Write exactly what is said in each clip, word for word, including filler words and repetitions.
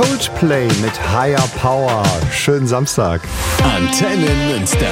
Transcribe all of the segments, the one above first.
Coldplay mit Higher Power. Schönen Samstag. Antenne Münster.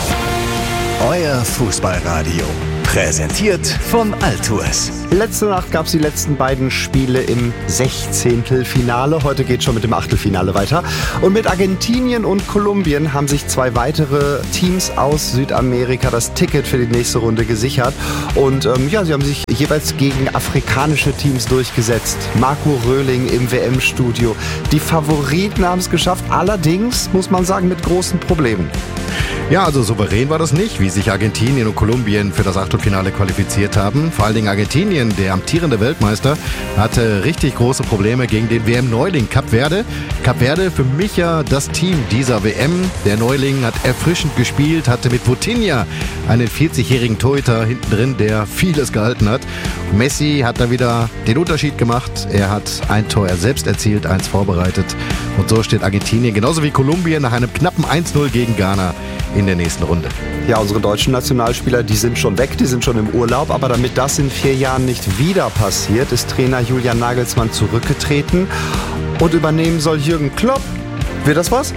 Euer Fußballradio. Präsentiert von Altours. Letzte Nacht gab es die letzten beiden Spiele im Sechzehntelfinale. Heute geht schon mit dem Achtelfinale weiter. Und mit Argentinien und Kolumbien haben sich zwei weitere Teams aus Südamerika das Ticket für die nächste Runde gesichert. Und ähm, ja, sie haben sich jeweils gegen afrikanische Teams durchgesetzt. Marco Röhling im W M-Studio. Die Favoriten haben es geschafft, allerdings, muss man sagen, mit großen Problemen. Ja, also souverän war das nicht, wie sich Argentinien und Kolumbien für das Achtelfinale qualifiziert haben. Vor allen Dingen Argentinien, der amtierende Weltmeister, hatte richtig große Probleme gegen den W M-Neuling Kap Verde. Kap Verde für mich ja das Team dieser W M. Der Neuling hat erfrischend gespielt, hatte mit Vitinha einen vierzigjährigen Torhüter hinten drin, der vieles gehalten hat. Messi hat da wieder den Unterschied gemacht. Er hat ein Tor er selbst erzielt, eins vorbereitet. Und so steht Argentinien genauso wie Kolumbien nach einem knappen eins null gegen Ghana in der nächsten Runde. Ja, unsere deutschen Nationalspieler, die sind schon weg, die sind schon im Urlaub. Aber damit das in vier Jahren nicht wieder passiert, ist Trainer Julian Nagelsmann zurückgetreten und übernehmen soll Jürgen Klopp. Wird das was?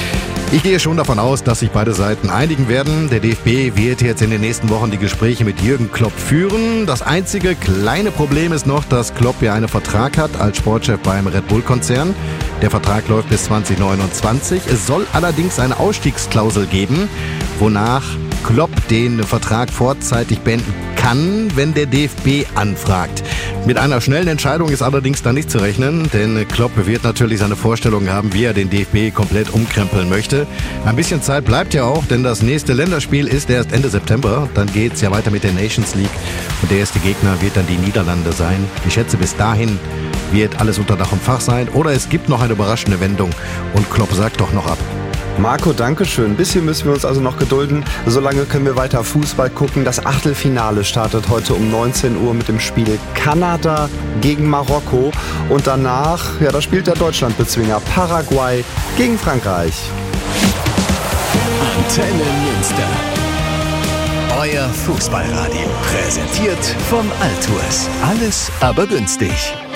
Ich gehe schon davon aus, dass sich beide Seiten einigen werden. Der D F B wird jetzt in den nächsten Wochen die Gespräche mit Jürgen Klopp führen. Das einzige kleine Problem ist noch, dass Klopp ja einen Vertrag hat als Sportchef beim Red Bull-Konzern. Der Vertrag läuft bis zwanzig neunundzwanzig. Es soll allerdings eine Ausstiegsklausel geben, wonach Klopp den Vertrag vorzeitig beenden kann, wenn der D F B anfragt. Mit einer schnellen Entscheidung ist allerdings da nicht zu rechnen, denn Klopp wird natürlich seine Vorstellungen haben, wie er den D F B komplett umkrempeln möchte. Ein bisschen Zeit bleibt ja auch, denn das nächste Länderspiel ist erst Ende September. Dann geht es ja weiter mit der Nations League und der erste Gegner wird dann die Niederlande sein. Ich schätze, bis dahin wird alles unter Dach und Fach sein oder es gibt noch eine überraschende Wendung und Klopp sagt doch noch ab. Marco, danke schön. Ein bisschen müssen wir uns also noch gedulden. Solange können wir weiter Fußball gucken. Das Achtelfinale startet heute um neunzehn Uhr mit dem Spiel Kanada gegen Marokko. Und danach, ja, da spielt der Deutschlandbezwinger Paraguay gegen Frankreich. Antenne Münster. Euer Fußballradio. Präsentiert von Altours. Alles aber günstig.